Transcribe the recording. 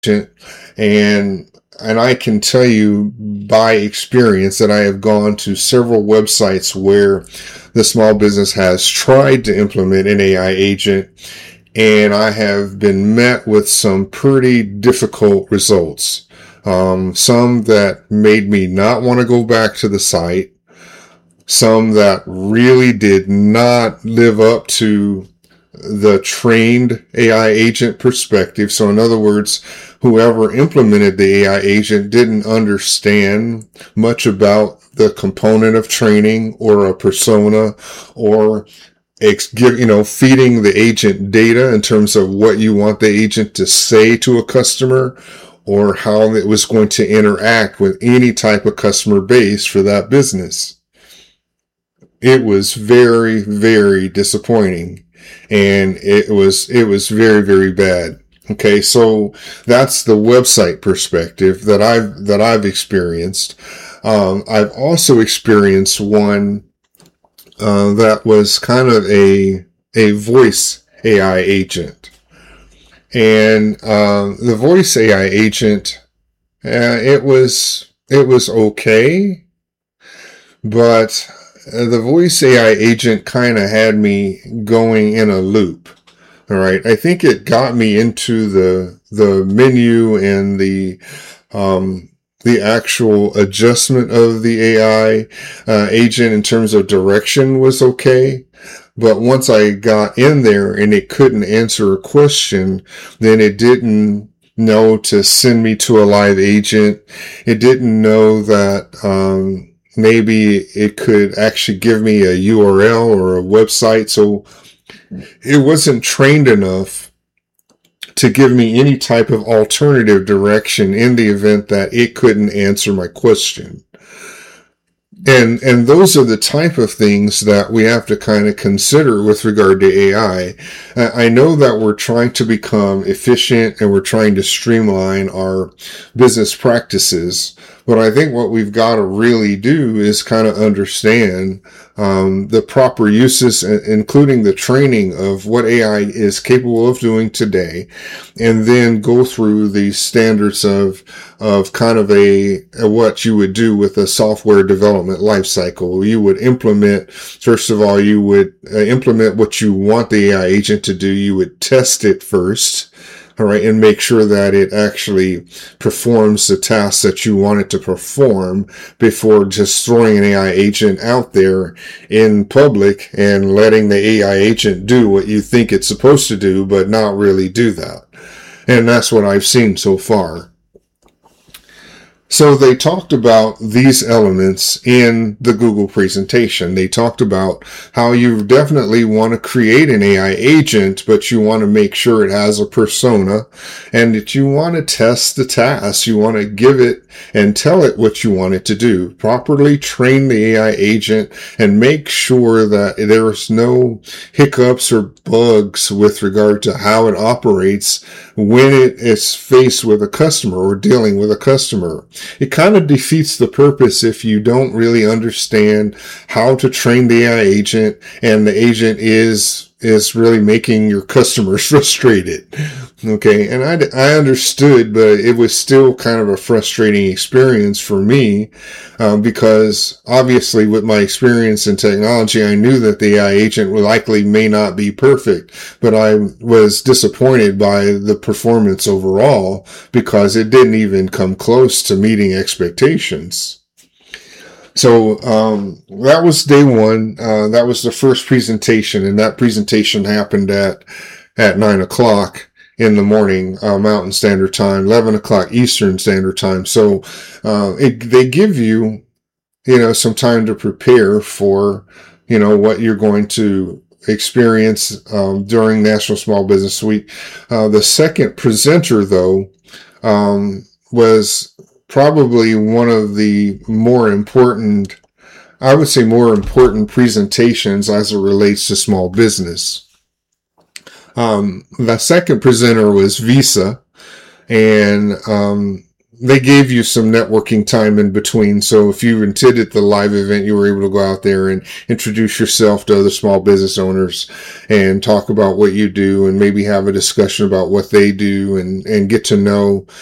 and I can tell you by experience that I have gone to several websites where the small business has tried to implement an AI agent, and I have been met with some pretty difficult results. Some that made me not want to go back to the site, some that really did not live up to the trained AI agent perspective. So in other words, whoever implemented the AI agent didn't understand much about the component of training or a persona, or feeding the agent data in terms of what you want the agent to say to a customer, or how it was going to interact with any type of customer base for that business. It was very, very disappointing. And it was very, very bad. Okay. So that's the website perspective that I've experienced. I've also experienced one, that was kind of a voice AI agent. And, the voice AI agent, it was okay, but the voice AI agent kind of had me going in a loop. All right. I think it got me into the menu, and the actual adjustment of the AI agent in terms of direction was okay. But once I got in there and it couldn't answer a question, then it didn't know to send me to a live agent. It didn't know that, maybe it could actually give me a URL or a website. So it wasn't trained enough to give me any type of alternative direction in the event that it couldn't answer my question. And those are the type of things that we have to kind of consider with regard to AI. I know that we're trying to become efficient and we're trying to streamline our business practices, but I think what we've got to really do is kind of understand the proper uses, including the training of what AI is capable of doing today, and then go through the standards of kind of what you would do with a software development lifecycle. You would implement, first of all, you would implement what you want the AI agent to do. You would test it first. All right. And make sure that it actually performs the tasks that you want it to perform before just throwing an AI agent out there in public and letting the AI agent do what you think it's supposed to do, but not really do that. And that's what I've seen so far. So they talked about these elements in the Google presentation. They talked about how you definitely want to create an AI agent, but you want to make sure it has a persona, and that you want to test the task. You want to give it and tell it what you want it to do. Properly train the AI agent and make sure that there's no hiccups or bugs with regard to how it operates when it is faced with a customer or dealing with a customer. It kind of defeats the purpose if you don't really understand how to train the AI agent, and the agent is really making your customers frustrated. Okay. And I understood, but it was still kind of a frustrating experience for me, because obviously with my experience in technology, I knew that the AI agent likely may not be perfect, but I was disappointed by the performance overall because it didn't even come close to meeting expectations. So, that was day one. That was the first presentation, and that presentation happened at 9:00 in the morning, Mountain Standard Time, 11 o'clock Eastern Standard Time. So, they give you, some time to prepare for, what you're going to experience, during National Small Business Week. The second presenter, though, was probably one of the more important presentations as it relates to small business. The second presenter was Visa, and they gave you some networking time in between. So if you attended the live event, you were able to go out there and introduce yourself to other small business owners and talk about what you do and maybe have a discussion about what they do and get to know